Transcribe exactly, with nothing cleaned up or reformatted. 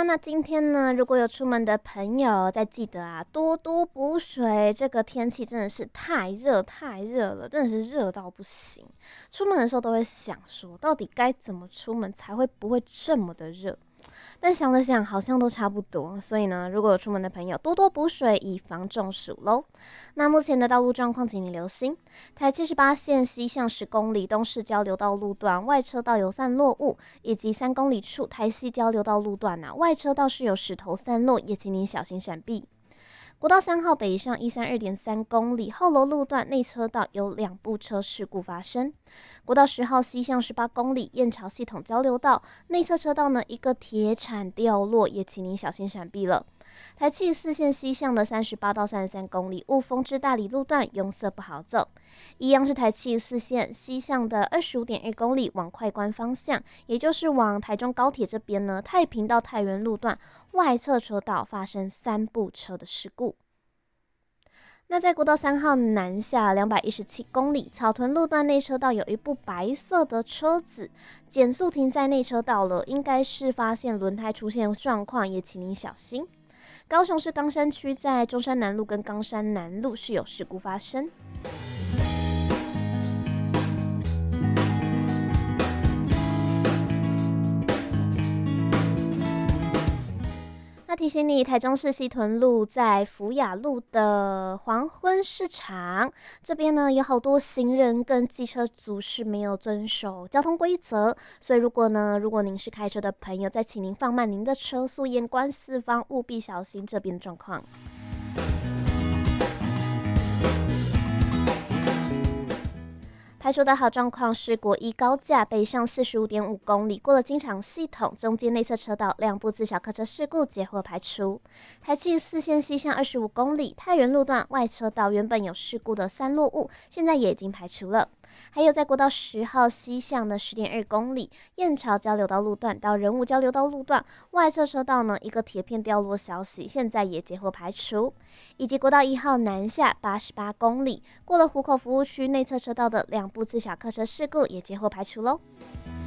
那今天呢，如果有出门的朋友，再记得啊，多多补水。这个天气真的是太热太热了，真的是热到不行。出门的时候都会想说，到底该怎么出门才会不会这么的热？但想了想，好像都差不多。所以呢，如果有出门的朋友，多多补水，以防中暑喽。那目前的道路状况，请你留心：台七十八线西向十公里东市交流道路段外车道有散落物，以及三公里处台西交流道路段啊，外车道是有石头散落，也请你小心闪避。国道三号北上一三二点三公里后楼路段内车道有两部车事故发生。国道十号西向十八公里燕巢系统交流道内侧车道呢一个铁铲掉落，也请你小心闪避了。台七四线西向的三十八到三十三公里雾峰至大理路段拥塞不好走，一样是台七四线西向的二十五点二公里往快关方向，也就是往台中高铁这边呢，太平到太原路段外侧车道发生三部车的事故。那在国道三号南下两百一十七公里草屯路段内车道有一部白色的车子减速停在内车道了，应该是发现轮胎出现状况，也请您小心。高雄市冈山区在中山南路跟冈山南路是有事故发生。那提醒你，台中市西屯路在福雅路的黄昏市场这边呢，有好多行人跟机车族是没有遵守交通规则，所以如果呢，如果您是开车的朋友，再请您放慢您的车速，眼观四方，务必小心这边的状况。排除的好状况是国一高架北上四十五点五公里，过了金场系统，中间内侧车道两部自小客车事故结获排除。台七四线西向二十五公里太原路段外车道原本有事故的散落物，现在也已经排除了。还有在国道十号西向的十点二公里燕巢交流道路段到仁武交流道路段外侧车道呢，一个铁片掉落消息，现在也结获排除。以及国道一号南下八十八公里过了湖口服务区内侧车道的两部自小客车事故也结获排除喽。